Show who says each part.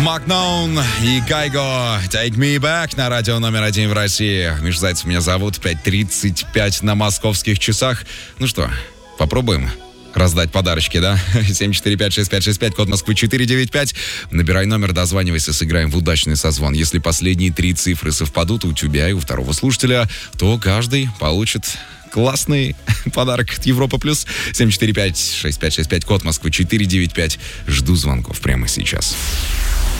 Speaker 1: Макноун и Кайго Take Me Back на радио номер 1 в России. Миша Зайцев меня зовут. 5:35 на московских часах. Ну что, попробуем раздать подарочки, да? 7456565, код Москвы 495. Набирай номер, дозванивайся, сыграем в удачный созвон. Если последние 3 цифры совпадут у тебя и у второго слушателя, то каждый получит классный подарок от Европа Плюс. 7456565, код Москвы 495. Жду звонков прямо сейчас.